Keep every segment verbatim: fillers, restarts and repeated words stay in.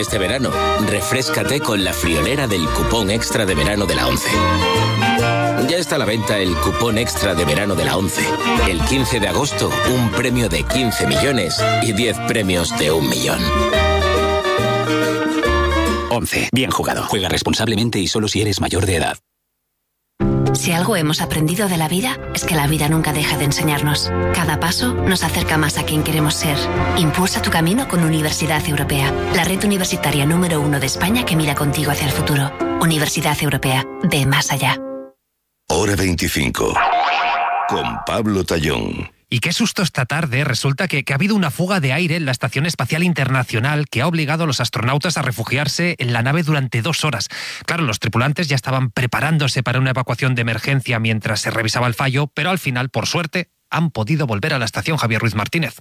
Este verano, refréscate con la friolera del cupón extra de verano de la ONCE. Ya está a la venta el cupón extra de verano de la ONCE. El quince de agosto, un premio de quince millones y diez premios de un millón. ONCE. Bien jugado. Juega responsablemente y solo si eres mayor de edad. Si algo hemos aprendido de la vida, es que la vida nunca deja de enseñarnos. Cada paso nos acerca más a quien queremos ser. Impulsa tu camino con Universidad Europea, la red universitaria número uno de España que mira contigo hacia el futuro. Universidad Europea. Ve más allá. Hora veinticinco. Con Pablo Tallón. Y qué susto esta tarde. Resulta que, que ha habido una fuga de aire en la Estación Espacial Internacional que ha obligado a los astronautas a refugiarse en la nave durante dos horas. Claro, los tripulantes ya estaban preparándose para una evacuación de emergencia mientras se revisaba el fallo, pero al final, por suerte, han podido volver a la estación. Javier Ruiz Martínez.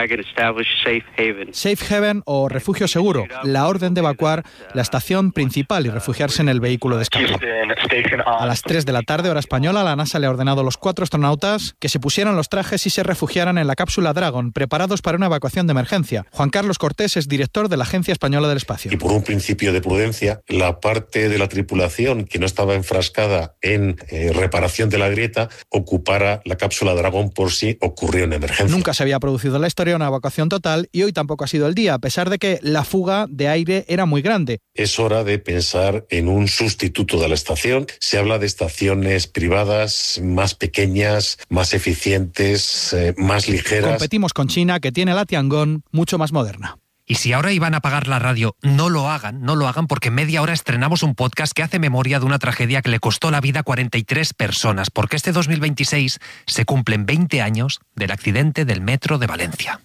Safe Haven o refugio seguro, la orden de evacuar la estación principal y refugiarse en el vehículo de escape. A las tres de la tarde, hora española, la NASA le ha ordenado a los cuatro astronautas que se pusieran los trajes y se refugiaran en la cápsula Dragon, preparados para una evacuación de emergencia. Juan Carlos Cortés es director de la Agencia Española del Espacio. Y por un principio de prudencia, la parte de la tripulación que no estaba enfrascada en eh, reparación de la grieta ocupara la cápsula Dragon por si ocurrió una emergencia. Nunca se había producido en la historia una evacuación total y hoy tampoco ha sido el día, a pesar de que la fuga de aire era muy grande. Es hora de pensar en un sustituto de la estación. Se habla de estaciones privadas más pequeñas, más eficientes, eh, más ligeras. Competimos con China, que tiene la Tiangong mucho más moderna. Y si ahora iban a apagar la radio, no lo hagan, no lo hagan, porque en media hora estrenamos un podcast que hace memoria de una tragedia que le costó la vida a cuarenta y tres personas, porque este dos mil veintiséis se cumplen veinte años del accidente del metro de Valencia.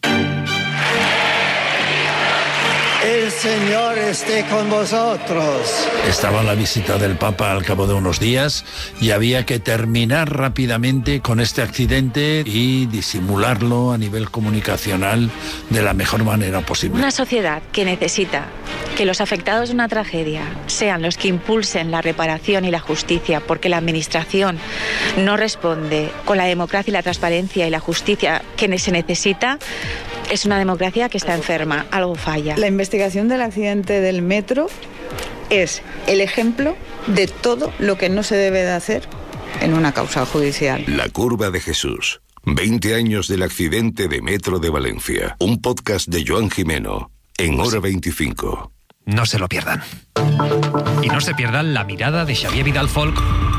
El Señor esté con vosotros. Estaba la visita del Papa al cabo de unos días y había que terminar rápidamente con este accidente y disimularlo a nivel comunicacional de la mejor manera posible. Una sociedad que necesita que los afectados de una tragedia sean los que impulsen la reparación y la justicia, porque la Administración no responde con la democracia y la transparencia y la justicia que se necesita, es una democracia que está enferma, algo falla. La investigación del accidente del metro es el ejemplo de todo lo que no se debe de hacer en una causa judicial. La curva de Jesús. veinte años del accidente de metro de Valencia. Un podcast de Joan Jimeno en Hora veinticinco. No se lo pierdan. Y no se pierdan la mirada de Xavier Vidal Folk.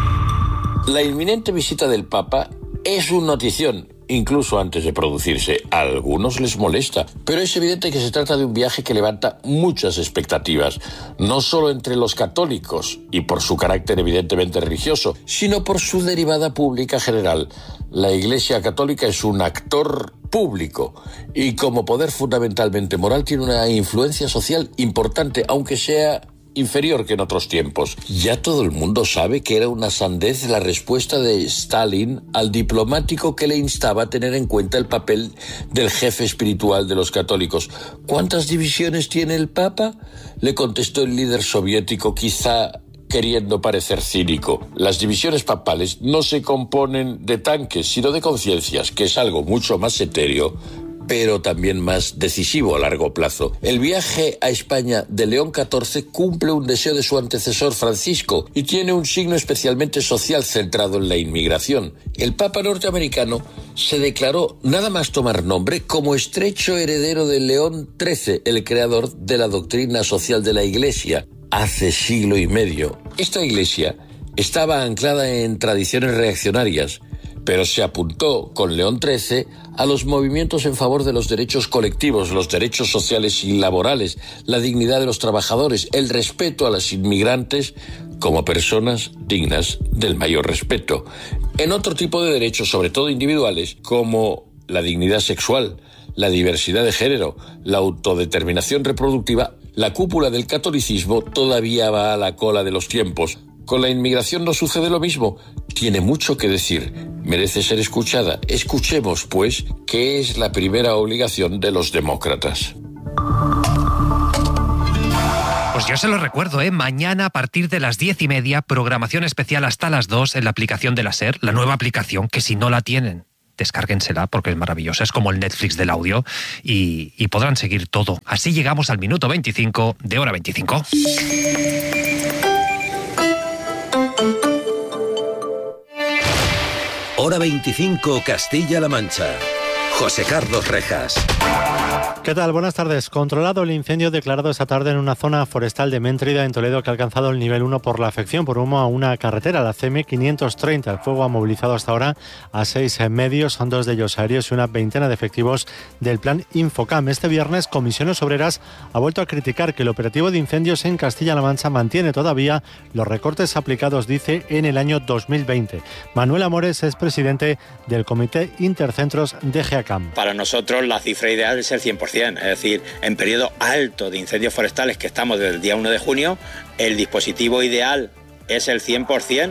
La inminente visita del Papa es una notición, incluso antes de producirse. A algunos les molesta, pero es evidente que se trata de un viaje que levanta muchas expectativas, no solo entre los católicos, y por su carácter evidentemente religioso, sino por su derivada pública general. La Iglesia Católica es un actor público y como poder fundamentalmente moral tiene una influencia social importante, aunque sea inferior que en otros tiempos. Ya todo el mundo sabe que era una sandez la respuesta de Stalin al diplomático que le instaba a tener en cuenta el papel del jefe espiritual de los católicos. ¿Cuántas divisiones tiene el Papa?, le contestó el líder soviético, quizá queriendo parecer cínico. Las divisiones papales no se componen de tanques, sino de conciencias, que es algo mucho más etéreo, pero también más decisivo a largo plazo. El viaje a España de León catorce cumple un deseo de su antecesor Francisco y tiene un signo especialmente social centrado en la inmigración. El Papa norteamericano se declaró, nada más tomar nombre, como estrecho heredero de León trece, el creador de la doctrina social de la Iglesia, hace siglo y medio. Esta Iglesia estaba anclada en tradiciones reaccionarias, pero se apuntó con León trece a los movimientos en favor de los derechos colectivos, los derechos sociales y laborales, la dignidad de los trabajadores, el respeto a los inmigrantes como personas dignas del mayor respeto. En otro tipo de derechos, sobre todo individuales, como la dignidad sexual, la diversidad de género, la autodeterminación reproductiva, la cúpula del catolicismo todavía va a la cola de los tiempos. Con la inmigración no sucede lo mismo. Tiene mucho que decir, merece ser escuchada. Escuchemos, pues, qué es la primera obligación de los demócratas. Pues yo se lo recuerdo, ¿eh? Mañana a partir de las diez y media, programación especial hasta las dos en la aplicación de la SER, la nueva aplicación que si no la tienen, descárguensela porque es maravillosa, es como el Netflix del audio y, y podrán seguir todo. Así llegamos al minuto veinticinco de Hora veinticinco. Hora veinticinco, Castilla-La Mancha. José Carlos Rejas. ¿Qué tal? Buenas tardes. Controlado el incendio declarado esta tarde en una zona forestal de Méntrida, en Toledo, que ha alcanzado el nivel uno por la afección por humo a una carretera, la C M quinientos treinta. El fuego ha movilizado hasta ahora a seis medios, dos de ellos aéreos y una veintena de efectivos del plan Infocam. Este viernes, Comisiones Obreras ha vuelto a criticar que el operativo de incendios en Castilla-La Mancha mantiene todavía los recortes aplicados, dice, en el año dos mil veinte. Manuel Amores es presidente del Comité Intercentros de GEACAM. Para nosotros la cifra ideal es el cien por ciento. Es decir, en periodo alto de incendios forestales, que estamos desde el día uno de junio, el dispositivo ideal es el cien por ciento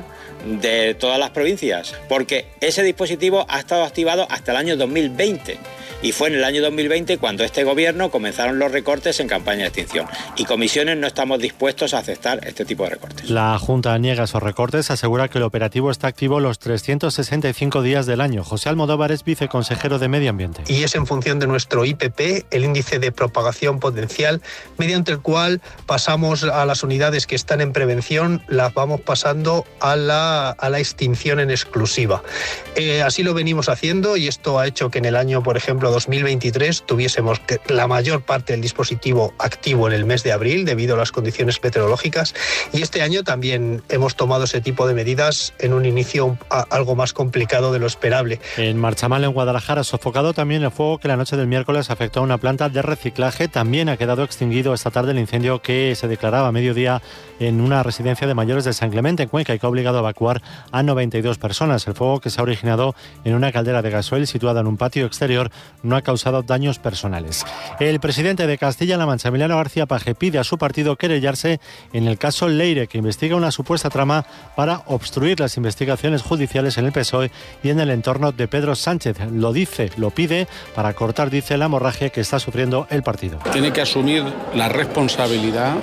de todas las provincias, porque ese dispositivo ha estado activado hasta el año dos mil veinte. Y fue en el año dos mil veinte cuando este gobierno comenzaron los recortes en campaña de extinción. Y Comisiones no estamos dispuestos a aceptar este tipo de recortes. La Junta niega esos recortes, asegura que el operativo está activo los trescientos sesenta y cinco días del año. José Almodóvar es viceconsejero de Medio Ambiente. Y es en función de nuestro I P P, el índice de propagación potencial, mediante el cual pasamos a las unidades que están en prevención, las vamos pasando a la, a la extinción en exclusiva. Eh, así lo venimos haciendo y esto ha hecho que en el año, por ejemplo, dos mil veintitrés tuviésemos la mayor parte del dispositivo activo en el mes de abril debido a las condiciones meteorológicas, y este año también hemos tomado ese tipo de medidas en un inicio algo más complicado de lo esperable. En Marchamal, en Guadalajara, sofocado también el fuego que la noche del miércoles afectó a una planta de reciclaje. También ha quedado extinguido esta tarde el incendio que se declaraba a mediodía en una residencia de mayores de San Clemente, en Cuenca, y que ha obligado a evacuar a noventa y dos personas. El fuego, que se ha originado en una caldera de gasoil situada en un patio exterior, no ha causado daños personales. El presidente de Castilla-La Mancha, Emiliano García Paje, pide a su partido querellarse en el caso Leire, que investiga una supuesta trama para obstruir las investigaciones judiciales en el P S O E y en el entorno de Pedro Sánchez. Lo dice, lo pide para cortar, dice, la hemorragia que está sufriendo el partido. Tiene que asumir la responsabilidad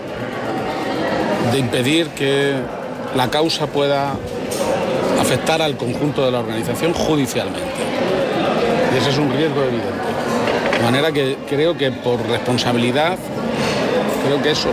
de impedir que la causa pueda afectar al conjunto de la organización judicialmente. Y ese es un riesgo evidente. De manera que creo que por responsabilidad, creo que es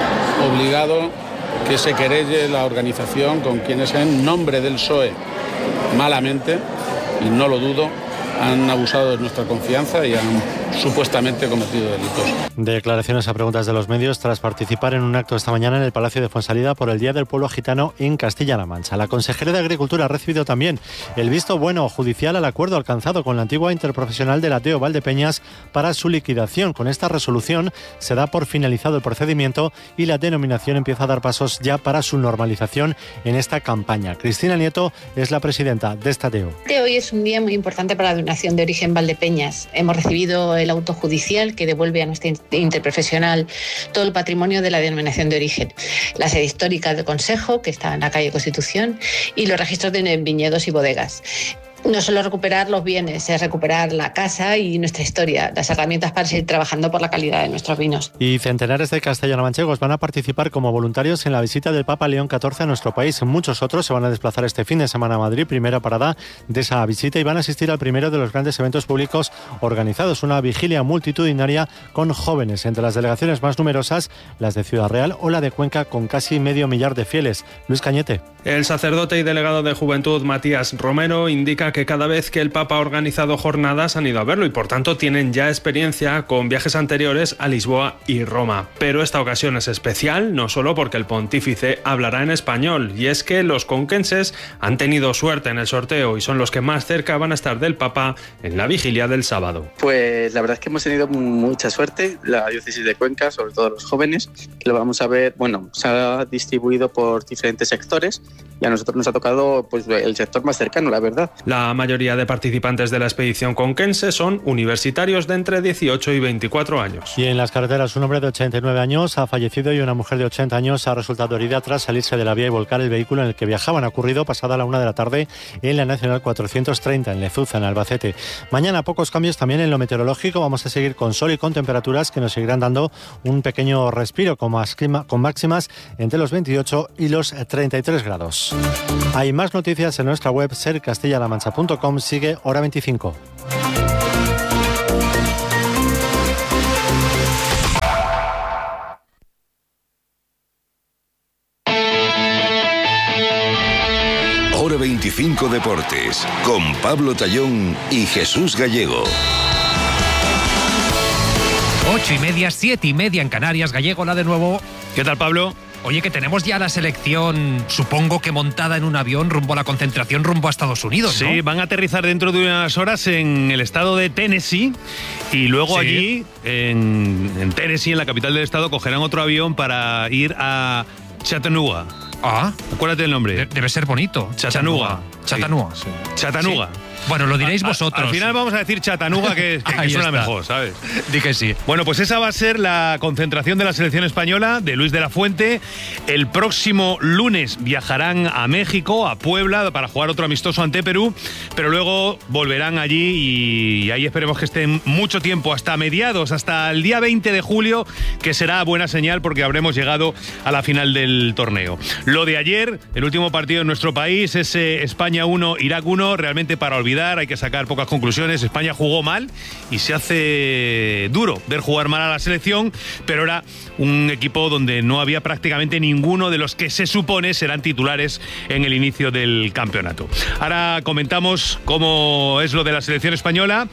obligado que se querelle la organización con quienes en nombre del P S O E malamente, y no lo dudo, han abusado de nuestra confianza y han supuestamente cometido delitos. Declaraciones a preguntas de los medios tras participar en un acto esta mañana en el Palacio de Fuensalida por el Día del Pueblo Gitano en Castilla-La Mancha. La consejera de Agricultura ha recibido también el visto bueno judicial al acuerdo alcanzado con la antigua interprofesional del Ateo Valdepeñas para su liquidación. Con esta resolución se da por finalizado el procedimiento y la denominación empieza a dar pasos ya para su normalización en esta campaña. Cristina Nieto es la presidenta de esta Ateo. Hoy es un día muy importante para la Denominación de Origen Valdepeñas. Hemos recibido el auto judicial que devuelve a nuestra interprofesional todo el patrimonio de la denominación de origen, la sede histórica del Consejo, que está en la calle Constitución, y los registros de viñedos y bodegas. No solo recuperar los bienes, es recuperar la casa y nuestra historia, las herramientas para seguir trabajando por la calidad de nuestros vinos. Y centenares de castellano-manchegos van a participar como voluntarios en la visita del Papa León catorce a nuestro país. Muchos otros se van a desplazar este fin de semana a Madrid, primera parada de esa visita, y van a asistir al primero de los grandes eventos públicos organizados, una vigilia multitudinaria con jóvenes, entre las delegaciones más numerosas, las de Ciudad Real o la de Cuenca, con casi medio millar de fieles. Luis Cañete. El sacerdote y delegado de Juventud, Matías Romero, indica que cada vez que el Papa ha organizado jornadas han ido a verlo y por tanto tienen ya experiencia con viajes anteriores a Lisboa y Roma. Pero esta ocasión es especial, no solo porque el pontífice hablará en español, y es que los conquenses han tenido suerte en el sorteo y son los que más cerca van a estar del Papa en la vigilia del sábado. Pues la verdad es que hemos tenido mucha suerte, la diócesis de Cuenca, sobre todo los jóvenes, que lo vamos a ver, bueno, se ha distribuido por diferentes sectores y a nosotros nos ha tocado pues el sector más cercano, la verdad. La mayoría de participantes de la expedición conquense son universitarios de entre dieciocho y veinticuatro años. Y en las carreteras, un hombre de ochenta y nueve años ha fallecido y una mujer de ochenta años ha resultado herida tras salirse de la vía y volcar el vehículo en el que viajaban. Ha ocurrido pasada la una de la tarde en la Nacional cuatrocientos treinta, en Lezuza, en Albacete. Mañana pocos cambios también en lo meteorológico. Vamos a seguir con sol y con temperaturas que nos seguirán dando un pequeño respiro con máximas entre los veintiocho y los treinta y tres grados. grados. Hay más noticias en nuestra web ser castilla la mancha punto com. Sigue Hora veinticinco. Hora veinticinco Deportes, con Pablo Tallón y Jesús Gallego. Ocho y media, siete y media en Canarias. Gallego, la de nuevo. ¿Qué tal, Pablo? Oye, que tenemos ya la selección, supongo que montada en un avión rumbo a la concentración, rumbo a Estados Unidos, ¿no? Sí, van a aterrizar dentro de unas horas en el estado de Tennessee y luego sí. allí, en, en Tennessee, en la capital del estado, cogerán otro avión para ir a Chattanooga. Ah, acuérdate el nombre. De- debe ser bonito. Chattanooga. Chattanooga. Sí. Chattanooga. Sí. Bueno, lo diréis A- a- vosotros. Al final vamos a decir Chattanooga, que, que, que suena está. mejor, ¿sabes? Di que sí. Bueno, pues esa va a ser la concentración de la selección española de Luis de la Fuente. El próximo lunes viajarán a México, a Puebla, para jugar otro amistoso ante Perú, pero luego volverán allí y ahí esperemos que estén mucho tiempo, hasta mediados, hasta el día veinte de julio, que será buena señal porque habremos llegado a la final del torneo. Lo de ayer, el último partido en nuestro país, ese España uno, Irak uno, realmente para olvidar, hay que sacar pocas conclusiones. España jugó mal y se hace duro ver jugar mal a la selección, pero era un equipo donde no había prácticamente ninguno de los que se supone serán titulares en el inicio del campeonato. Ahora comentamos cómo es lo de la selección española,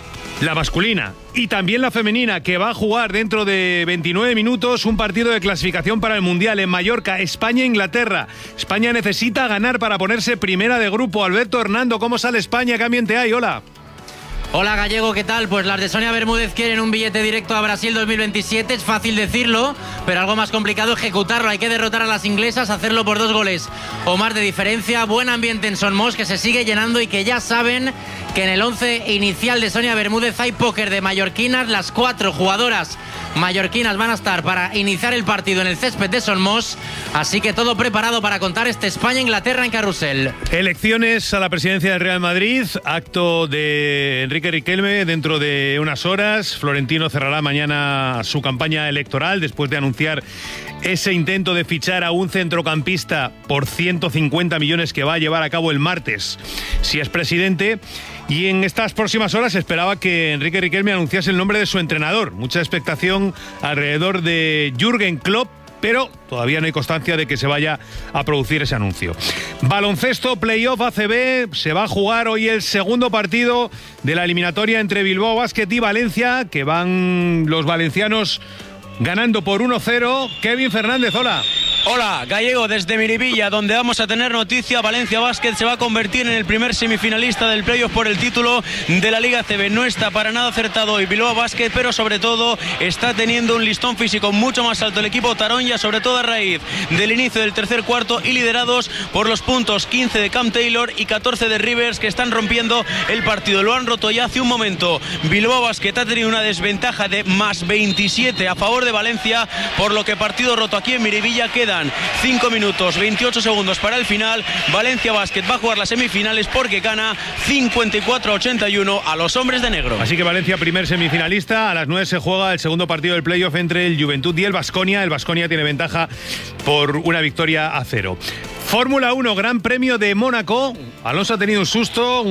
la masculina y también la femenina, que va a jugar dentro de veintinueve minutos un partido de clasificación para el Mundial en Mallorca, España-Inglaterra. España necesita ganar para ponerse primera de grupo. Alberto Hernando, ¿cómo sale España? ¿Qué ambiente hay? Hola. Hola Gallego, ¿qué tal? Pues las de Sonia Bermúdez quieren un billete directo a Brasil dos mil veintisiete, es fácil decirlo, pero algo más complicado ejecutarlo. Hay que derrotar a las inglesas, hacerlo por dos goles o más de diferencia. Buen ambiente en Son Mos, que se sigue llenando y que ya saben que en el once inicial de Sonia Bermúdez hay póker de mallorquinas. Las cuatro jugadoras mallorquinas van a estar para iniciar el partido en el césped de Son Mos, así que todo preparado para contar este España-Inglaterra en Carrusel. Elecciones a la presidencia del Real Madrid, acto de Enrique Riquelme dentro de unas horas. Florentino cerrará mañana su campaña electoral después de anunciar ese intento de fichar a un centrocampista por ciento cincuenta millones que va a llevar a cabo el martes si es presidente. Y en estas próximas horas se esperaba que Enrique Riquelme anunciase el nombre de su entrenador. Mucha expectación alrededor de Jürgen Klopp, pero todavía no hay constancia de que se vaya a producir ese anuncio. Baloncesto, playoff A C B, se va a jugar hoy el segundo partido de la eliminatoria entre Bilbao Basket y Valencia, que van los valencianos ganando por uno cero. Kevin Fernández, hola. Hola, Gallego, desde Miribilla, donde vamos a tener noticia. Valencia Basket se va a convertir en el primer semifinalista del playoff por el título de la Liga A C B. No está para nada acertado hoy Bilbao Basket, pero sobre todo está teniendo un listón físico mucho más alto el equipo Taronja, sobre todo a raíz del inicio del tercer cuarto, y liderados por los puntos quince de Cam Taylor y catorce de Rivers, que están rompiendo el partido. Lo han roto ya hace un momento. Bilbao Basket ha tenido una desventaja de más veintisiete a favor de Valencia, por lo que partido roto aquí en Miribilla. Quedan cinco minutos, veintiocho segundos para el final. Valencia Basket va a jugar las semifinales porque gana cincuenta y cuatro a ochenta y uno a los hombres de negro. Así que Valencia, primer semifinalista. A las nueve se juega el segundo partido del playoff entre el Juventud y el Baskonia. El Baskonia tiene ventaja por una victoria a cero. Fórmula uno, Gran Premio de Mónaco. Alonso ha tenido un susto,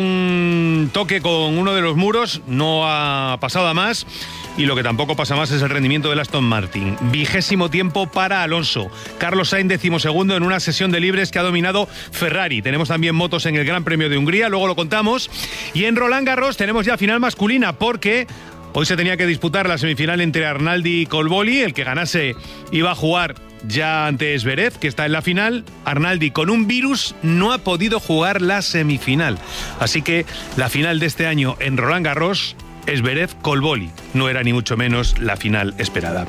un toque con uno de los muros, no ha pasado a más. Y lo que tampoco pasa más es el rendimiento del Aston Martin. Vigésimo tiempo para Alonso. Carlos Sainz, decimosegundo en una sesión de libres que ha dominado Ferrari. Tenemos también motos en el Gran Premio de Hungría, luego lo contamos. Y en Roland Garros tenemos ya final masculina, porque hoy se tenía que disputar la semifinal entre Arnaldi y Colboli. El que ganase iba a jugar ya ante Zverev, que está en la final. Arnaldi, con un virus, no ha podido jugar la semifinal. Así que la final de este año en Roland Garros, Zverev-Colboli, no era ni mucho menos la final esperada.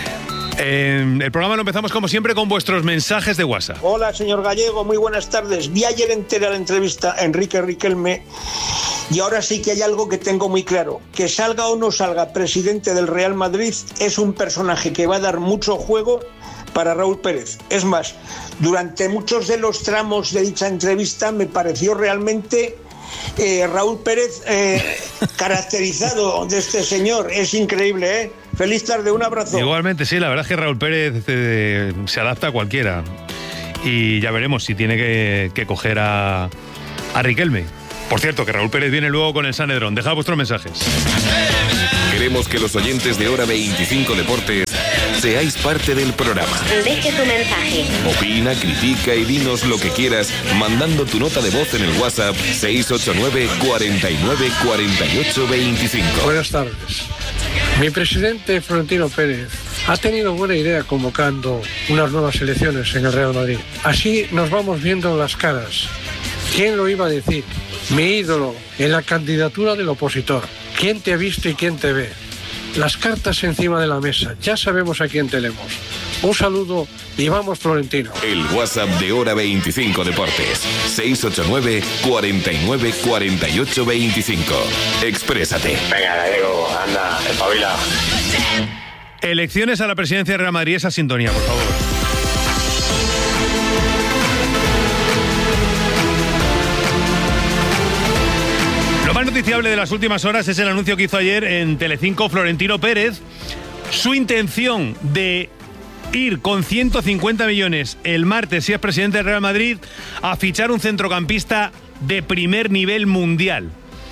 Eh, el programa lo empezamos como siempre con vuestros mensajes de WhatsApp. Hola, señor Gallego, muy buenas tardes. Vi ayer entera la entrevista a Enrique Riquelme y ahora sí que hay algo que tengo muy claro. Que salga o no salga presidente del Real Madrid, es un personaje que va a dar mucho juego para Raúl Pérez. Es más, durante muchos de los tramos de dicha entrevista me pareció realmente eh, Raúl Pérez eh, caracterizado de este señor. Es increíble, ¿eh? Feliz tarde, un abrazo. Igualmente, sí, la verdad es que Raúl Pérez eh, se adapta a cualquiera. y ya veremos si tiene que, que coger a, a Riquelme. Por cierto, que Raúl Pérez viene luego con el Sanedrón. Dejad vuestros mensajes. Queremos que los oyentes de Hora veinticinco Deportes seáis parte del programa. Deje tu mensaje. Opina, critica y dinos lo que quieras mandando tu nota de voz en el WhatsApp seis ocho nueve, cuarenta y nueve, cuarenta y ocho, veinticinco. Buenas tardes. Mi presidente Florentino Pérez ha tenido buena idea convocando unas nuevas elecciones en el Real Madrid. Así nos vamos viendo las caras. ¿Quién lo iba a decir? Mi ídolo en la candidatura del opositor. ¿Quién te ha visto y quién te ve? Las cartas encima de la mesa. Ya sabemos a quién tenemos. Un saludo y vamos, Florentino. El WhatsApp de Hora veinticinco Deportes. seis ocho nueve, cuarenta y nueve, cuarenta y ocho, veinticinco. Exprésate. Venga, Diego, anda, espabila. Elecciones a la presidencia de Real Madrid. Esa sintonía, por favor. Lo más noticiable de las últimas horas es el anuncio que hizo ayer en Telecinco Florentino Pérez, su intención de ir con ciento cincuenta millones el martes, si es presidente del Real Madrid, a fichar un centrocampista de primer nivel mundial.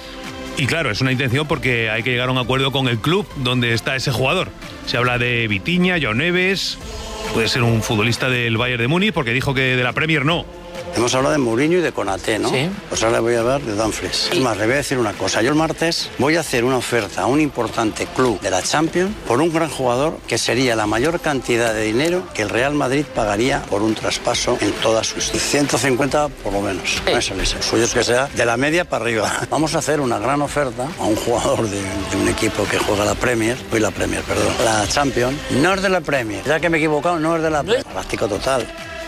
Y claro, es una intención porque hay que llegar a un acuerdo con el club donde está ese jugador. Se habla de Vitinha, Joao Neves, puede ser un futbolista del Bayern de Múnich, porque dijo que de la Premier no. Hemos hablado de Mourinho y de Konaté, ¿no? Sí. Pues ahora voy a hablar de Dumfries. Es más, le voy a decir una cosa. Yo el martes voy a hacer una oferta a un importante club de la Champions por un gran jugador que sería la mayor cantidad de dinero que el Real Madrid pagaría por un traspaso en toda su historia. ciento cincuenta por lo menos. Sí. No es el suyo es que sea de la media para arriba. Vamos a hacer una gran oferta a un jugador de, de un equipo que juega la Premier, hoy la Premier, perdón, la Champions. No es de la Premier. Ya que me he equivocado, no es de la Premier. Práctico total.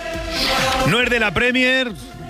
No es de la Premier,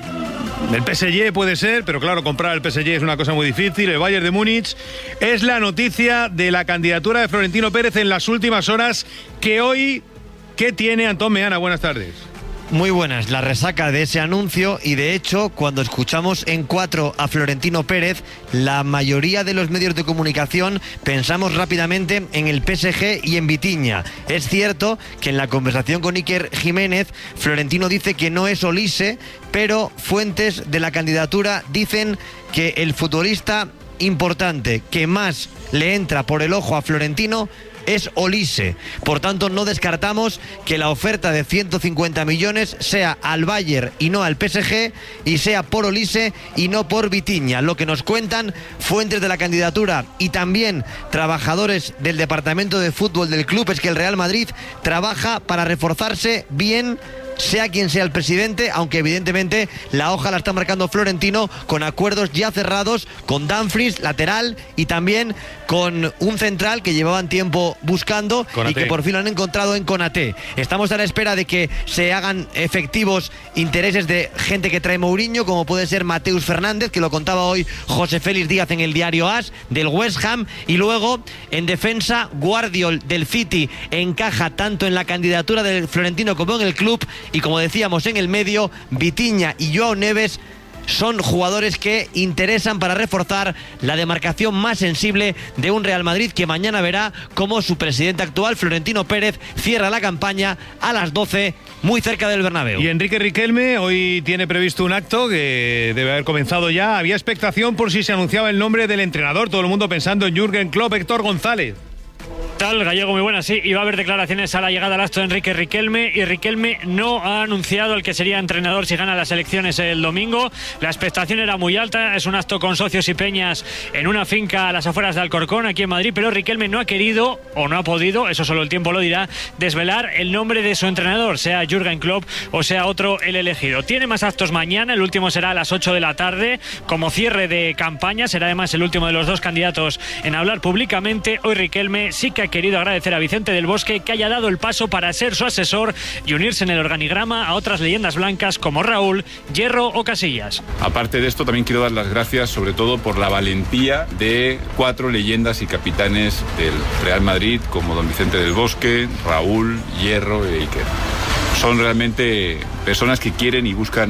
del P S G puede ser, pero claro, comprar el P S G es una cosa muy difícil. El Bayern de Múnich es la noticia de la candidatura de Florentino Pérez en las últimas horas, que hoy, ¿qué tiene Antón Meana? Buenas tardes. Muy buenas, la resaca de ese anuncio, y de hecho cuando escuchamos en cuatro a Florentino Pérez, la mayoría de los medios de comunicación pensamos rápidamente en el P S G y en Vitinha. Es cierto que en la conversación con Iker Jiménez, Florentino dice que no es Olise, pero fuentes de la candidatura dicen que el futbolista importante que más le entra por el ojo a Florentino es Olise. Por tanto, no descartamos que la oferta de ciento cincuenta millones sea al Bayern y no al P S G, y sea por Olise y no por Vitinha. Lo que nos cuentan fuentes de la candidatura y también trabajadores del departamento de fútbol del club es que el Real Madrid trabaja para reforzarse bien, sea quien sea el presidente, aunque evidentemente la hoja la está marcando Florentino, con acuerdos ya cerrados con Dumfries, lateral, y también con un central que llevaban tiempo buscando Konaté, y que por fin lo han encontrado en Konaté. Estamos a la espera de que se hagan efectivos intereses de gente que trae Mourinho, como puede ser Mateus Fernández, que lo contaba hoy José Félix Díaz en el diario AS, del West Ham, y luego en defensa Guardiol del City encaja tanto en la candidatura del Florentino como en el club. Y como decíamos en el medio, Vitinha y Joao Neves son jugadores que interesan para reforzar la demarcación más sensible de un Real Madrid que mañana verá cómo su presidente actual, Florentino Pérez, cierra la campaña a las doce, muy cerca del Bernabéu. Y Enrique Riquelme hoy tiene previsto un acto que debe haber comenzado ya. Había expectación por si se anunciaba el nombre del entrenador, todo el mundo pensando en Jürgen Klopp, Héctor González. Tal, Gallego, muy buena, sí, y va a haber declaraciones a la llegada al acto de Enrique Riquelme, y Riquelme no ha anunciado el que sería entrenador si gana las elecciones el domingo. La expectación era muy alta, es un acto con socios y peñas en una finca a las afueras de Alcorcón, aquí en Madrid, pero Riquelme no ha querido, o no ha podido, eso solo el tiempo lo dirá, desvelar el nombre de su entrenador, sea Jürgen Klopp o sea otro el elegido. Tiene más actos mañana, el último será a las ocho de la tarde, como cierre de campaña, será además el último de los dos candidatos en hablar públicamente. Hoy Riquelme sí que ha querido agradecer a Vicente del Bosque que haya dado el paso para ser su asesor y unirse en el organigrama a otras leyendas blancas como Raúl, Hierro o Casillas. Aparte de esto, también quiero dar las gracias sobre todo por la valentía de cuatro leyendas y capitanes del Real Madrid como don Vicente del Bosque, Raúl, Hierro e Iker. Son realmente personas que quieren y buscan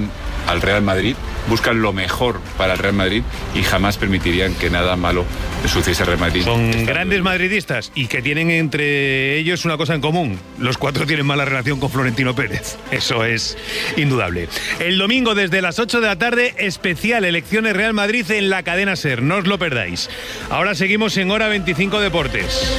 al Real Madrid, buscan lo mejor para el Real Madrid y jamás permitirían que nada malo sucediese al Real Madrid. Son grandes madridistas y que tienen entre ellos una cosa en común. Los cuatro tienen mala relación con Florentino Pérez. Eso es indudable. El domingo desde las ocho de la tarde, especial Elecciones Real Madrid en la cadena SER. No os lo perdáis. Ahora seguimos en Hora veinticinco Deportes.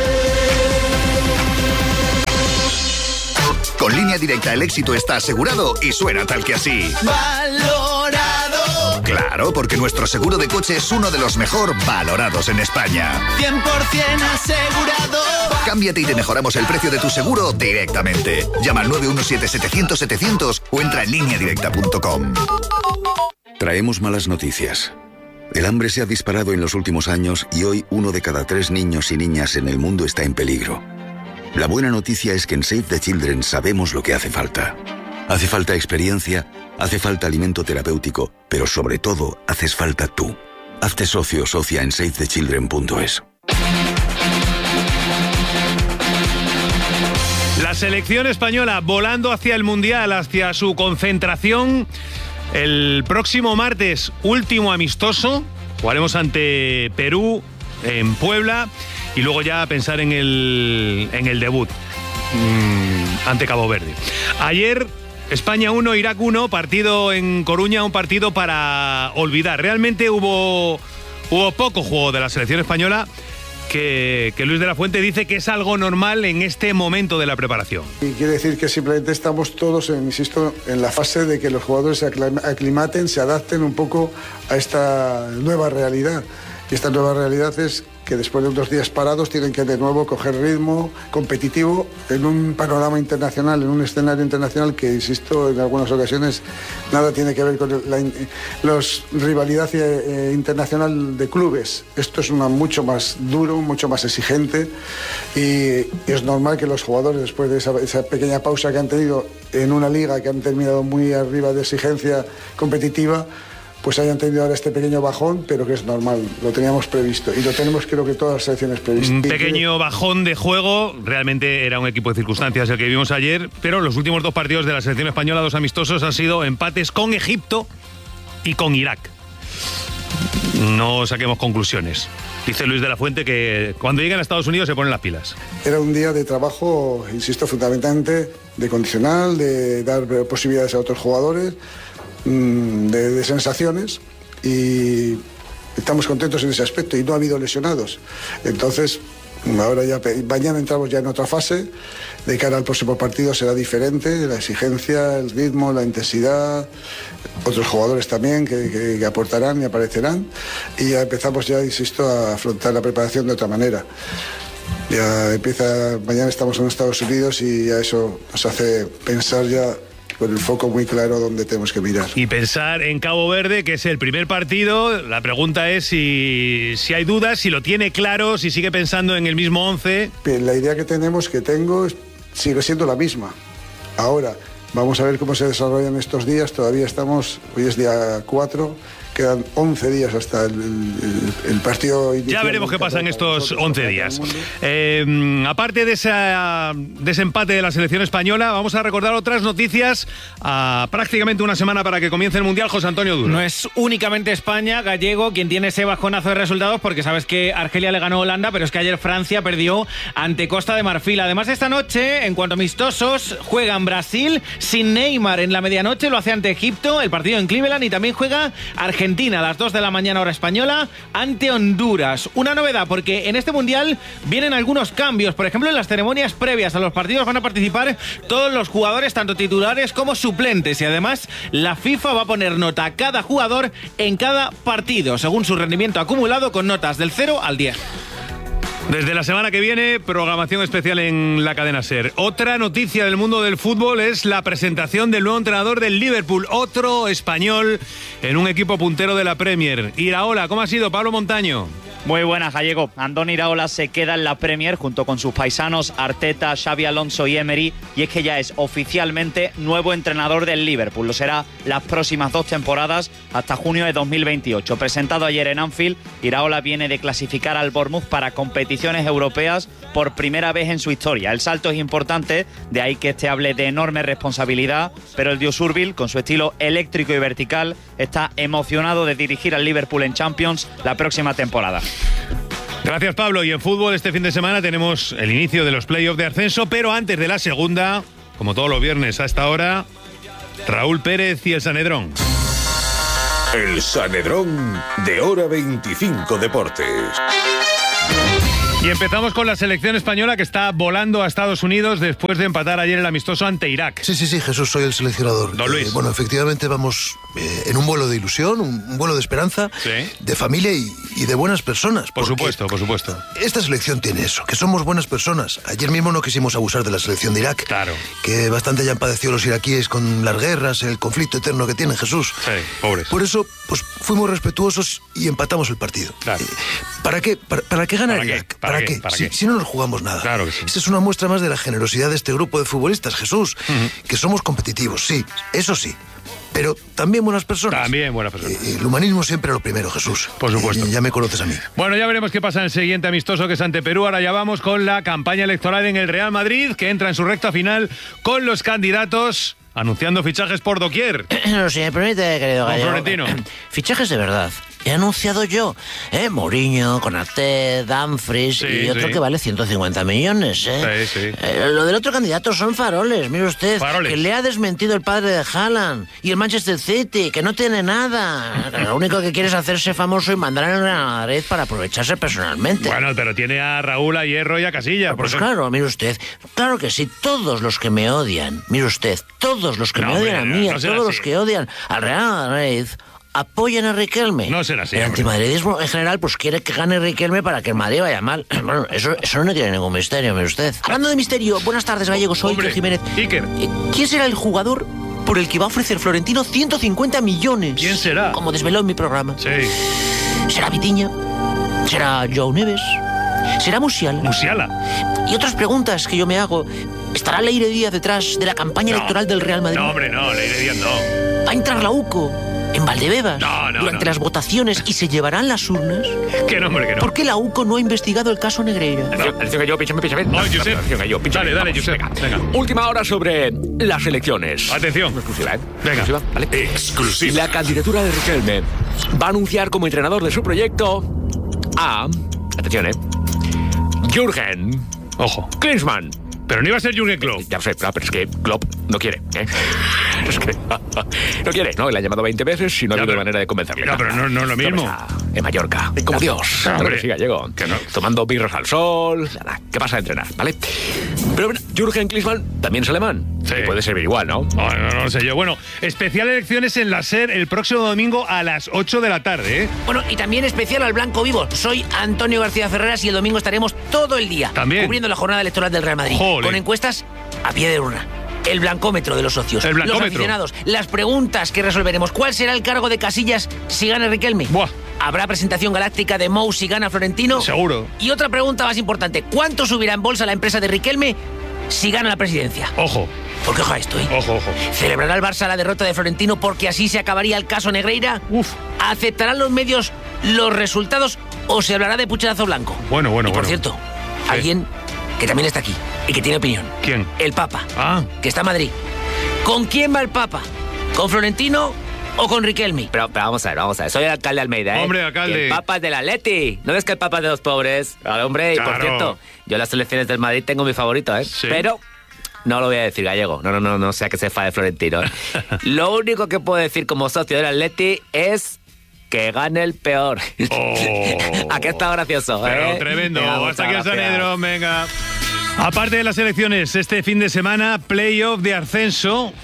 Con Línea Directa el éxito está asegurado y suena tal que así. Valorado. Claro, porque nuestro seguro de coche es uno de los mejor valorados en España. cien por ciento asegurado. Cámbiate y te mejoramos el precio de tu seguro directamente. Llama al nueve uno siete, setecientos, setecientos o entra en línea directa punto com. Traemos malas noticias. El hambre se ha disparado en los últimos años y hoy uno de cada tres niños y niñas en el mundo está en peligro. La buena noticia es que en Save the Children sabemos lo que hace falta. Hace falta experiencia, hace falta alimento terapéutico, pero sobre todo, haces falta tú. Hazte socio o socia en save the children punto es. La selección española volando hacia el Mundial, hacia su concentración. El próximo martes, último amistoso. Jugaremos ante Perú en Puebla. Y luego ya pensar en el, en el debut mmm, ante Cabo Verde. Ayer, España uno, Irak uno, partido en Coruña, un partido para olvidar. Realmente hubo, hubo poco juego de la selección española que, que Luis de la Fuente dice que es algo normal en este momento de la preparación. Y quiere decir que simplemente estamos todos, en, insisto, en la fase de que los jugadores se aclimaten, se adapten un poco a esta nueva realidad. Y esta nueva realidad es que después de unos días parados tienen que de nuevo coger ritmo competitivo en un panorama internacional, en un escenario internacional que, insisto, en algunas ocasiones nada tiene que ver con la los, rivalidad eh, internacional de clubes. Esto es una mucho más duro, mucho más exigente y es normal que los jugadores, después de esa, esa pequeña pausa que han tenido en una liga que han terminado muy arriba de exigencia competitiva, pues hayan tenido ahora este pequeño bajón, pero que es normal, lo teníamos previsto y lo tenemos creo que todas las selecciones previstas. Un pequeño bajón de juego, realmente era un equipo de circunstancias el que vimos ayer, pero los últimos dos partidos de la selección española, dos amistosos, han sido empates con Egipto y con Irak. No saquemos conclusiones. Dice Luis de la Fuente que cuando lleguen a Estados Unidos se ponen las pilas. Era un día de trabajo, insisto, fundamentalmente de condicional, de dar posibilidades a otros jugadores, De, de sensaciones y estamos contentos en ese aspecto y no ha habido lesionados. Entonces, ahora ya mañana entramos ya en otra fase. De cara al próximo partido será diferente, la exigencia, el ritmo, la intensidad, otros jugadores también que, que, que aportarán y aparecerán y ya empezamos ya, insisto, a afrontar la preparación de otra manera. Ya empieza, mañana estamos en Estados Unidos y ya eso nos hace pensar ya con el foco muy claro donde tenemos que mirar. Y pensar en Cabo Verde, que es el primer partido. La pregunta es si, si hay dudas, si lo tiene claro, si sigue pensando en el mismo once. La idea que tenemos, que tengo, sigue siendo la misma. Ahora, vamos a ver cómo se desarrollan estos días. Todavía estamos, hoy es día cuatro, quedan once días hasta el, el, el partido inicial. Ya veremos qué pasa en estos once días. Eh, aparte de, esa, de ese empate de la selección española, vamos a recordar otras noticias a prácticamente una semana para que comience el Mundial. José Antonio Duro. No es únicamente España, Gallego, quien tiene ese bajonazo de resultados, porque sabes que Argelia le ganó a Holanda, pero es que ayer Francia perdió ante Costa de Marfil. Además, esta noche, en cuanto a amistosos, juegan Brasil sin Neymar en la medianoche, lo hace ante Egipto, el partido en Cleveland, y también juega Argentina Argentina a las dos de la mañana hora española ante Honduras. Una novedad, porque en este Mundial vienen algunos cambios. Por ejemplo, en las ceremonias previas a los partidos van a participar todos los jugadores, tanto titulares como suplentes. Y además, la FIFA va a poner nota a cada jugador en cada partido, según su rendimiento acumulado, con notas del cero al diez. Desde la semana que viene, programación especial en la cadena SER. Otra noticia del mundo del fútbol es la presentación del nuevo entrenador del Liverpool, otro español en un equipo puntero de la Premier. Iraola, ¿cómo ha sido, Pablo Montaño? Muy buenas, Gallego. Andoni Iraola se queda en la Premier junto con sus paisanos Arteta, Xabi Alonso y Emery, y es que ya es oficialmente nuevo entrenador del Liverpool. Lo será las próximas dos temporadas hasta junio de dos mil veintiocho. Presentado ayer en Anfield, Iraola viene de clasificar al Bournemouth para competiciones europeas por primera vez en su historia. El salto es importante, de ahí que este hable de enorme responsabilidad, pero el dios Urbil, con su estilo eléctrico y vertical, está emocionado de dirigir al Liverpool en Champions la próxima temporada. Gracias, Pablo. Y en fútbol este fin de semana tenemos el inicio de los playoffs de ascenso, pero antes de la segunda, como todos los viernes a esta hora, Raúl Pérez y el Sanedrón. El Sanedrón de Hora veinticinco Deportes. Y empezamos con la selección española que está volando a Estados Unidos después de empatar ayer el amistoso ante Irak. Sí, sí, sí, Jesús, soy el seleccionador. Don Luis. Eh, bueno, efectivamente vamos eh, en un vuelo de ilusión, un, un vuelo de esperanza, sí, de familia y, y de buenas personas. Por supuesto, por supuesto. Esta selección tiene eso, que somos buenas personas. Ayer mismo no quisimos abusar de la selección de Irak. Claro. Que bastante ya han padecido los iraquíes con las guerras, el conflicto eterno que tienen, Jesús. Sí, pobres. Por eso, pues fuimos respetuosos y empatamos el partido. Claro. Eh, ¿Para qué? ¿Para, para qué ganar ¿Para Irak? qué? ¿Para ¿Para qué? qué? ¿Para si, qué? si no nos jugamos nada. Claro que sí. Esta es una muestra más de la generosidad de este grupo de futbolistas, Jesús. Uh-huh. Que somos competitivos, sí, eso sí. Pero también buenas personas. También buenas personas. Eh, el humanismo siempre lo primero, Jesús. Por supuesto. Eh, ya me conoces a mí. Bueno, ya veremos qué pasa en el siguiente amistoso, que es ante Perú. Ahora ya vamos con la campaña electoral en el Real Madrid, que entra en su recta final con los candidatos anunciando fichajes por doquier. No, si me permite, querido Con Gallego. Florentino. Fichajes de verdad. He anunciado yo, ¿eh? Mourinho, Konaté, Dumfries Sí, y otro sí. que vale ciento cincuenta millones, ¿eh? Sí, sí. Eh, lo del otro candidato son faroles, mire usted. Faroles. Que le ha desmentido el padre de Haaland y el Manchester City, que no tiene nada. Lo único que quiere es hacerse famoso y mandar al Real Madrid para aprovecharse personalmente. Bueno, pero tiene a Raúl, a Hierro y a Casilla. por Pues ejemplo. claro, mire usted, claro que sí, todos los que me odian, mire usted, todos los que No, me odian hombre, a mí, no a será todos así. los que odian al Real Madrid, apoyan a Riquelme. No será así, El hombre. antimadridismo en general pues quiere que gane Riquelme para que el Madrid vaya mal. Bueno, eso, eso no tiene ningún misterio, mire usted. Hablando de misterio, buenas tardes, Gallego, soy Hombre, Iker Jiménez. Iker. Eh, ¿Quién será el jugador por el que va a ofrecer Florentino ciento cincuenta millones? ¿Quién será? Como desveló en mi programa. Sí. ¿Será Vitinha? ¿Será Joao Neves? ¿Será Musiala? Musiala. Y otras preguntas que yo me hago. ¿Estará Leire Díaz detrás de la campaña No. electoral del Real Madrid? No, hombre, no, Leire Díaz no. ¿Va a entrar la U C O en Valdebebas No, no, durante no. las votaciones y se llevarán las urnas? Que no, hombre, que no. ¿Por qué la U C O no ha investigado el caso Negreira? Atención, Gallo, píchame, píchame. No, Josep. Atención, Gallo, píchame. Dale, dale, Vamos, Josep. venga. Venga. Última hora sobre las elecciones. Atención. Exclusiva, ¿eh? Venga. Exclusiva, ¿vale? Exclusiva. La candidatura de Riquelme va a anunciar como entrenador de su proyecto a... Atención, ¿eh? Jürgen Ojo. Klinsmann. Pero no iba a ser Jürgen Klopp. Ya lo sé, pero es que Klopp no quiere, ¿eh? Es que no quiere, ¿no? Le han llamado veinte veces y no ha Ya, habido pero- manera de convencerle. No, pero no- no es lo mismo. Está en Mallorca, como Dios. No, hombre. Claro que sí, Gallego. Que no. Tomando birros al sol, nada, ¿qué pasa a entrenar, ¿vale? Pero bueno, Jürgen Klinsmann también es alemán. Sí. Y puede servir igual, ¿no? No, no, no, no sé yo. Bueno, especial elecciones en la SER el próximo domingo a las ocho de la tarde, ¿eh? Bueno, y también especial al Blanco Vivo. Soy Antonio García Ferreras y el domingo estaremos todo el día También. cubriendo la jornada electoral del Real Madrid. Jole. Con encuestas a pie de urna. El blancómetro de los socios. El Los blancómetro. aficionados. Las preguntas que resolveremos. ¿Cuál será el cargo de Casillas si gana Riquelme? Buah. ¿Habrá presentación galáctica de Mou si gana Florentino? Seguro. Y otra pregunta más importante. ¿Cuánto subirá en bolsa la empresa de Riquelme si gana la presidencia? Ojo. Porque ojo a esto, ¿eh? Ojo, ojo. ¿Celebrará el Barça la derrota de Florentino porque así se acabaría el caso Negreira? Uf. ¿Aceptarán los medios los resultados o se hablará de pucherazo blanco? Bueno, bueno, Y por bueno. cierto, alguien que también está aquí y que tiene opinión. ¿Quién? El Papa, Ah. que está en Madrid. ¿Con quién va el Papa? ¿Con Florentino o con Riquelme? Pero, pero vamos a ver, vamos a ver. Soy el alcalde de Almeida, ¿eh? Hombre, alcalde. Y el Papa es del Atleti. ¿No ves que el Papa es de los pobres? Claro, hombre, y por Claro. cierto, yo en las elecciones del Madrid tengo mi favorito, ¿eh? Sí. Pero... no lo voy a decir, Gallego. No, no, no, no sea que se fa de Florentino. ¿eh? Lo único que puedo decir como socio del Atleti es que gane el peor. Oh. Aquí está gracioso, Pero ¿eh? tremendo. Venga, Hasta aquí el muchas gracias. Sanedrón, venga. Aparte de las elecciones, este fin de semana, playoff de ascenso.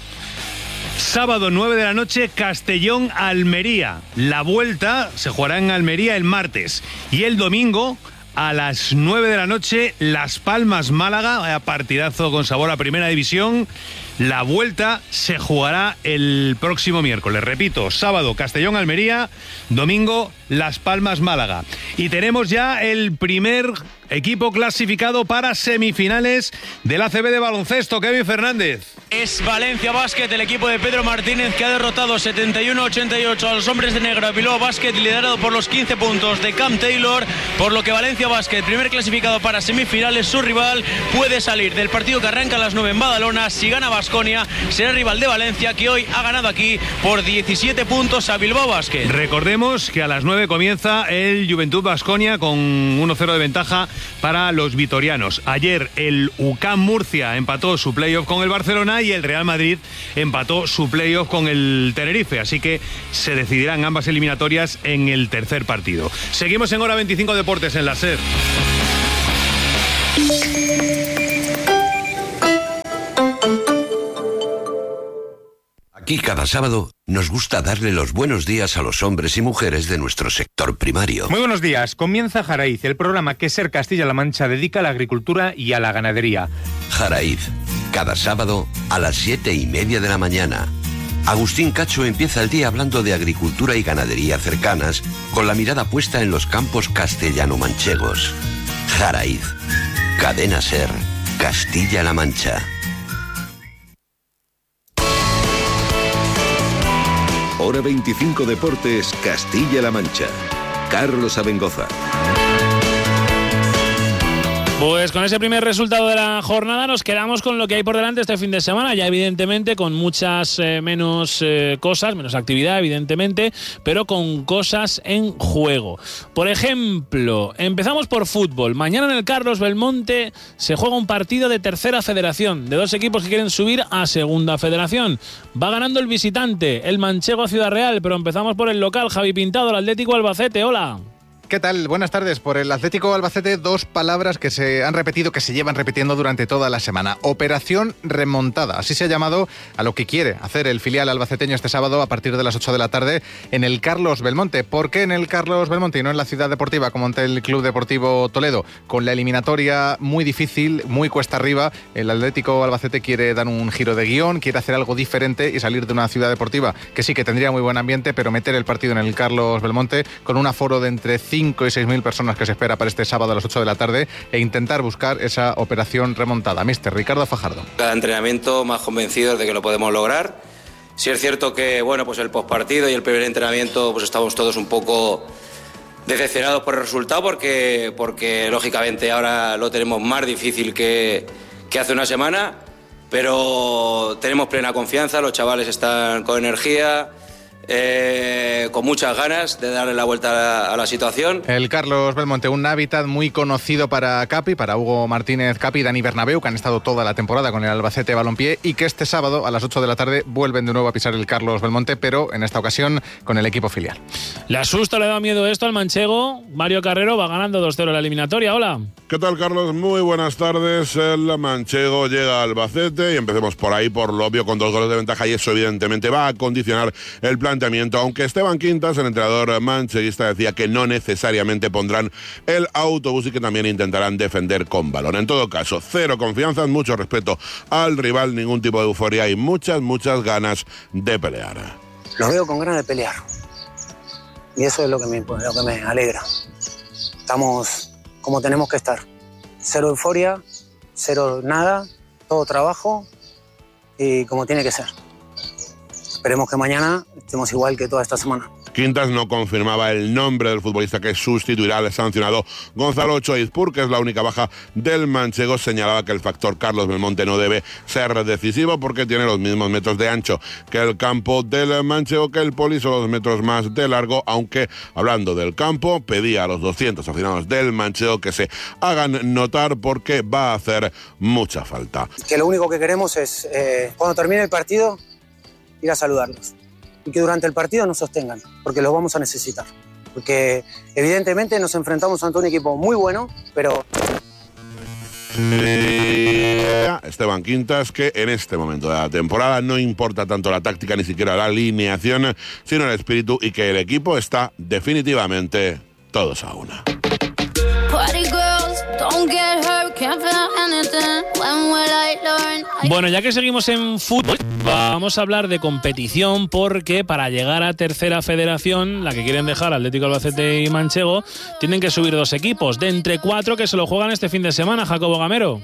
Sábado, nueve de la noche, Castellón-Almería. La vuelta se jugará en Almería el martes. Y el domingo, a las nueve de la noche, Las Palmas-Málaga. Vaya partidazo con sabor a Primera División. La vuelta se jugará el próximo miércoles. Repito, sábado, Castellón-Almería. Domingo, Las Palmas-Málaga. Y tenemos ya el primer equipo clasificado para semifinales del A C B de baloncesto. Kevin Fernández. Es Valencia Basket, el equipo de Pedro Martínez, que ha derrotado setenta y uno a ochenta y ocho a los hombres de negro Bilbao Basket, liderado por los quince puntos de Cam Taylor, por lo que Valencia Basket, primer clasificado para semifinales, su rival puede salir del partido que arranca a las nueve en Badalona. Si gana Baskonia, será rival de Valencia, que hoy ha ganado aquí por diecisiete puntos a Bilbao Basket. Recordemos que a las nueve comienza el Juventud Baskonia con uno cero de ventaja para los vitorianos. Ayer el U C A M Murcia empató su playoff con el Barcelona y el Real Madrid empató su playoff con el Tenerife, así que se decidirán ambas eliminatorias en el tercer partido. Seguimos en Hora veinticinco Deportes en la SER. Aquí cada sábado nos gusta darle los buenos días a los hombres y mujeres de nuestro sector primario. Muy buenos días. Comienza Jaraiz, el programa que SER Castilla-La Mancha dedica a la agricultura y a la ganadería. Jaraiz, cada sábado a las siete y media de la mañana. Agustín Cacho empieza el día hablando de agricultura y ganadería cercanas, con la mirada puesta en los campos castellano-manchegos. Jaraiz, Cadena SER, Castilla-La Mancha. Hora veinticinco Deportes, Castilla-La Mancha. Carlos Abengoza. Pues con ese primer resultado de la jornada nos quedamos con lo que hay por delante este fin de semana, ya evidentemente con muchas eh, menos eh, cosas, menos actividad evidentemente, pero con cosas en juego. Por ejemplo, empezamos por fútbol. Mañana en el Carlos Belmonte se juega un partido de tercera federación, de dos equipos que quieren subir a segunda federación. Va ganando el visitante, el manchego Ciudad Real, pero empezamos por el local, Javi Pintado, el Atlético Albacete. Hola. ¿Qué tal? Buenas tardes. Por el Atlético Albacete, dos palabras que se han repetido, que se llevan repitiendo durante toda la semana. Operación remontada. Así se ha llamado a lo que quiere hacer el filial albaceteño este sábado a partir de las ocho de la tarde en el Carlos Belmonte. ¿Por qué en el Carlos Belmonte y no en la Ciudad Deportiva como ante el Club Deportivo Toledo? Con la eliminatoria muy difícil, muy cuesta arriba, el Atlético Albacete quiere dar un giro de guión, quiere hacer algo diferente y salir de una Ciudad Deportiva que sí que tendría muy buen ambiente, pero meter el partido en el Carlos Belmonte con un aforo de entre cinco y seis mil personas que se espera para este sábado a las ocho de la tarde e intentar buscar esa operación remontada. Mister Ricardo Fajardo. Cada entrenamiento más convencidos de que lo podemos lograr. Sí es cierto que bueno, pues el postpartido y el primer entrenamiento pues estamos todos un poco decepcionados por el resultado porque, porque lógicamente ahora lo tenemos más difícil que, que hace una semana, pero tenemos plena confianza, los chavales están con energía. Eh, con muchas ganas de darle la vuelta a la, a la situación. El Carlos Belmonte, un hábitat muy conocido para Capi, para Hugo Martínez Capi y Dani Bernabeu, que han estado toda la temporada con el Albacete Balompié y que este sábado a las ocho de la tarde vuelven de nuevo a pisar el Carlos Belmonte, pero en esta ocasión con el equipo filial. ¿Le asusta, le da miedo esto al manchego? Mario Carrero va ganando dos cero la eliminatoria. Hola. ¿Qué tal, Carlos? Muy buenas tardes. El manchego llega al Albacete y empecemos por ahí, por lo obvio, con dos goles de ventaja, y eso evidentemente va a condicionar el plan. Aunque Esteban Quintas, el entrenador mancheguista, decía que no necesariamente pondrán el autobús y que también intentarán defender con balón. En todo caso, cero confianza, mucho respeto al rival, ningún tipo de euforia y muchas, muchas ganas de pelear. Los veo con ganas de pelear y eso es lo que me, lo que me alegra. Estamos como tenemos que estar. Cero euforia, cero nada, todo trabajo y como tiene que ser. Esperemos que mañana estemos igual que toda esta semana. Quintas no confirmaba el nombre del futbolista que sustituirá al sancionado Gonzalo Choizpur, que es la única baja del manchego. Señalaba que el factor Carlos Belmonte no debe ser decisivo porque tiene los mismos metros de ancho que el campo del manchego, que el poli son los metros más de largo, aunque hablando del campo pedía a los doscientos aficionados del manchego que se hagan notar porque va a hacer mucha falta. Que lo único que queremos es, eh, cuando termine el partido, ir a saludarlos y que durante el partido nos sostengan, porque los vamos a necesitar. Porque evidentemente nos enfrentamos ante un equipo muy bueno, pero... Esteban Quintas, que en este momento de la temporada no importa tanto la táctica, ni siquiera la alineación, sino el espíritu, y que el equipo está definitivamente todos a una. Party girls, don't get hurt. Bueno, ya que seguimos en fútbol, vamos a hablar de competición porque para llegar a tercera federación, la que quieren dejar Atlético Albacete y Manchego, tienen que subir dos equipos, de entre cuatro que se lo juegan este fin de semana. Jacobo Gamero.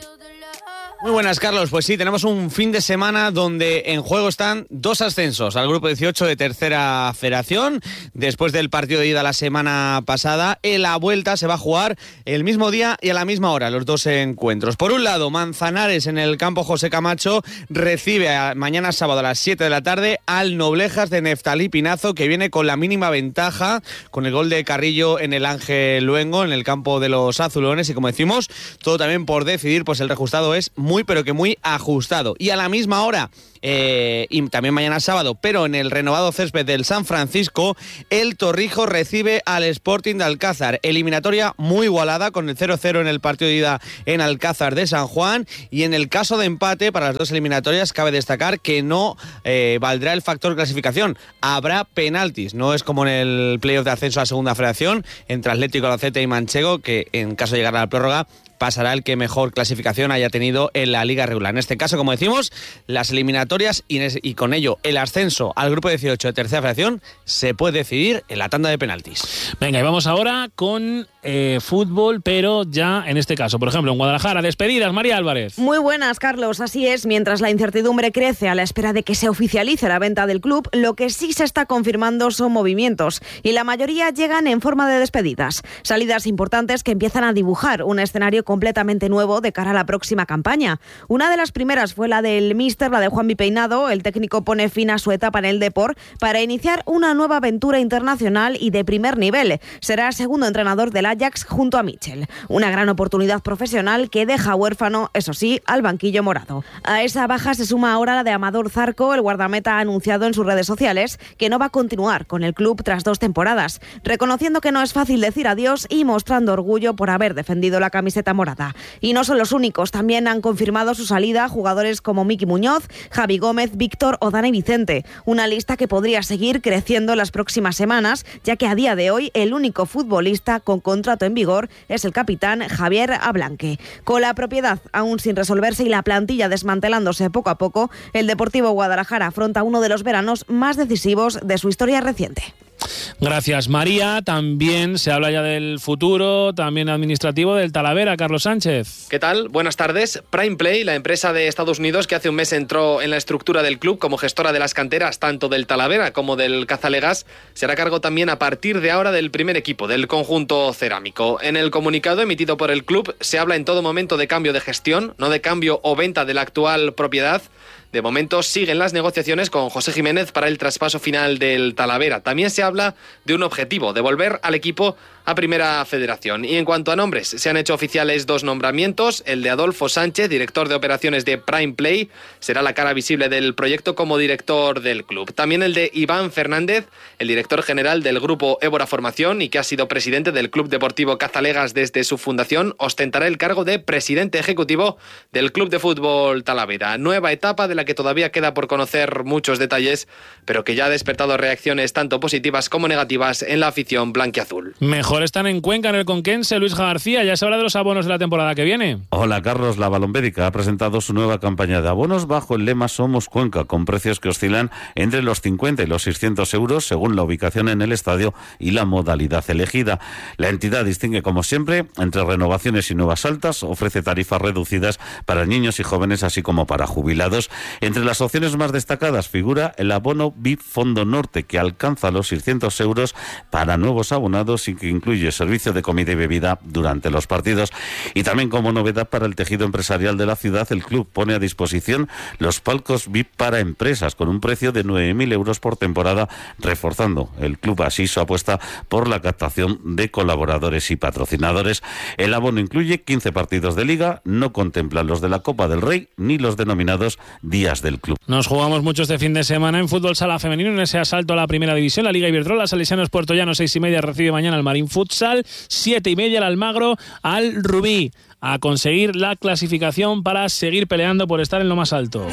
Muy buenas, Carlos. Pues sí, tenemos un fin de semana donde en juego están dos ascensos al grupo dieciocho de tercera federación. Después del partido de ida la semana pasada, en la vuelta se va a jugar el mismo día y a la misma hora los dos encuentros. Por un lado, Manzanares en el campo José Camacho recibe a, mañana sábado a las siete de la tarde al Noblejas de Neftalí Pinazo, que viene con la mínima ventaja con el gol de Carrillo en el Ángel Luengo en el campo de los azulones. Y como decimos, todo también por decidir, pues el reajustado es muy pero que muy ajustado. Y a la misma hora, eh, y también mañana sábado, pero en el renovado césped del San Francisco, el Torrijos recibe al Sporting de Alcázar. Eliminatoria muy igualada, con el cero cero en el partido de ida en Alcázar de San Juan, y en el caso de empate para las dos eliminatorias cabe destacar que no eh, valdrá el factor clasificación, habrá penaltis. No es como en el playoff de ascenso a la segunda federación entre Atlético Albacete y Manchego, que en caso de llegar a la prórroga pasará el que mejor clasificación haya tenido en la Liga regular. En este caso, como decimos, las eliminatorias y, y con ello el ascenso al grupo dieciocho de tercera federación se puede decidir en la tanda de penaltis. Venga, y vamos ahora con eh, fútbol, pero ya en este caso, por ejemplo, en Guadalajara, despedidas, María Álvarez. Muy buenas, Carlos. Así es, mientras la incertidumbre crece a la espera de que se oficialice la venta del club, lo que sí se está confirmando son movimientos, y la mayoría llegan en forma de despedidas. Salidas importantes que empiezan a dibujar un escenario completamente nuevo de cara a la próxima campaña. Una de las primeras fue la del míster, la de Juanmi Peinado. El técnico pone fin a su etapa en el Depor para iniciar una nueva aventura internacional y de primer nivel. Será segundo entrenador del Ajax junto a Michel. Una gran oportunidad profesional que deja huérfano, eso sí, al banquillo morado. A esa baja se suma ahora la de Amador Zarco. El guardameta ha anunciado en sus redes sociales que no va a continuar con el club tras dos temporadas, reconociendo que no es fácil decir adiós y mostrando orgullo por haber defendido la camiseta morada. Y no son los únicos, también han confirmado su salida jugadores como Miki Muñoz, Javi Gómez, Víctor o Dani Vicente. Una lista que podría seguir creciendo en las próximas semanas, ya que a día de hoy el único futbolista con contrato en vigor es el capitán Javier Ablanque. Con la propiedad aún sin resolverse y la plantilla desmantelándose poco a poco, el Deportivo Guadalajara afronta uno de los veranos más decisivos de su historia reciente. Gracias, María. También se habla ya del futuro, también administrativo, del Talavera. Carlos Sánchez. ¿Qué tal? Buenas tardes. Prime Play, la empresa de Estados Unidos que hace un mes entró en la estructura del club como gestora de las canteras tanto del Talavera como del Cazalegas, se hará cargo también a partir de ahora del primer equipo, del conjunto cerámico. En el comunicado emitido por el club se habla en todo momento de cambio de gestión, no de cambio o venta de la actual propiedad. De momento siguen las negociaciones con José Jiménez para el traspaso final del Talavera. También se habla de un objetivo, de volver al equipo a Primera Federación. Y en cuanto a nombres, se han hecho oficiales dos nombramientos. El de Adolfo Sánchez, director de operaciones de Prime Play, será la cara visible del proyecto como director del club. También el de Iván Fernández, el director general del grupo Évora Formación y que ha sido presidente del Club Deportivo Cazalegas desde su fundación, ostentará el cargo de presidente ejecutivo del Club de Fútbol Talavera. Nueva etapa de la que todavía queda por conocer muchos detalles, pero que ya ha despertado reacciones tanto positivas como negativas en la afición blanquiazul. Mejor están en Cuenca, en el conquense. Luis García, ya se habla de los abonos de la temporada que viene. Hola, Carlos. La Balombédica ha presentado su nueva campaña de abonos bajo el lema Somos Cuenca, con precios que oscilan entre los cincuenta y los seiscientos euros según la ubicación en el estadio y la modalidad elegida. La entidad distingue, como siempre, entre renovaciones y nuevas altas, ofrece tarifas reducidas para niños y jóvenes, así como para jubilados. Entre las opciones más destacadas figura el abono V I P Fondo Norte, que alcanza los seiscientos euros para nuevos abonados y que incluye servicio de comida y bebida durante los partidos. Y también, como novedad para el tejido empresarial de la ciudad, el club pone a disposición los palcos V I P para empresas con un precio de nueve mil euros por temporada, reforzando el club así su apuesta por la captación de colaboradores y patrocinadores. El abono incluye quince partidos de liga, no contempla los de la Copa del Rey ni los denominados días del club. Nos jugamos mucho este fin de semana en fútbol sala femenino, en ese asalto a la primera división. La Liga Iberdrola, Salesianos Puerto Llano, seis y media, recibe mañana al Marín Futsal, siete y media el Almagro al Rubí, a conseguir la clasificación para seguir peleando por estar en lo más alto.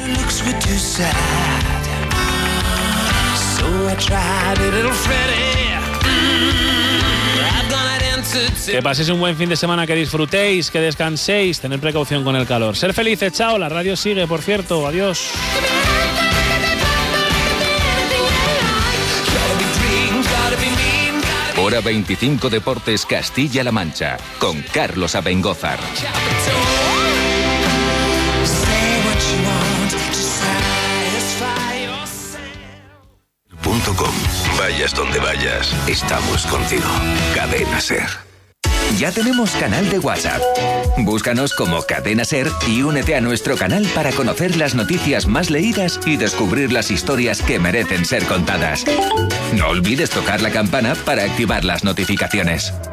Que paséis un buen fin de semana, que disfrutéis, que descanséis, tened precaución con el calor. Ser felices, chao, la radio sigue, por cierto, adiós. Hora veinticinco Deportes Castilla-La Mancha, con Carlos Abengózar. Punto com. Vayas donde vayas, estamos contigo. Cadena Ser. Ya tenemos canal de WhatsApp. Búscanos como Cadena Ser y únete a nuestro canal para conocer las noticias más leídas y descubrir las historias que merecen ser contadas. No olvides tocar la campana para activar las notificaciones.